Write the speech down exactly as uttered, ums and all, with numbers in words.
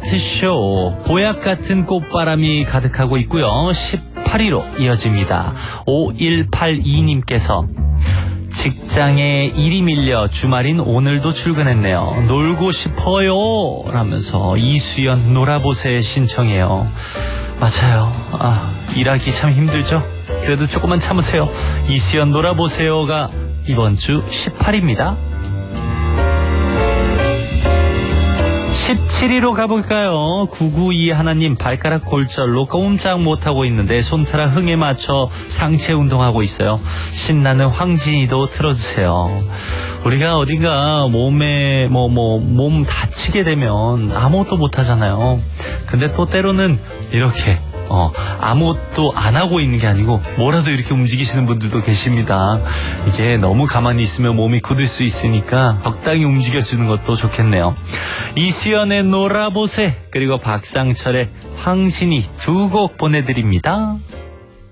차트쇼 보약 같은 꽃바람이 가득하고 있고요. 십팔 위로 이어집니다. 오일팔이 님께서 직장에 일이 밀려 주말인 오늘도 출근했네요. 놀고 싶어요 라면서 이수연 놀아보세 신청해요. 맞아요. 아, 일하기 참 힘들죠. 그래도 조금만 참으세요. 이수연 놀아보세요가 이번 주 십팔 위입니다. 십칠 위로 가볼까요? 구구이 하나님 발가락 골절로 꼼짝 못하고 있는데 손가락 흥에 맞춰 상체 운동하고 있어요. 신나는 황진이도 틀어주세요. 우리가 어딘가 몸에 뭐 뭐 몸 다치게 되면 아무것도 못하잖아요. 근데 또 때로는 이렇게 어, 아무것도 안 하고 있는 게 아니고 뭐라도 이렇게 움직이시는 분들도 계십니다. 이게 너무 가만히 있으면 몸이 굳을 수 있으니까 적당히 움직여주는 것도 좋겠네요. 이수연의 놀아보세 그리고 박상철의 황진이 두 곡 보내드립니다.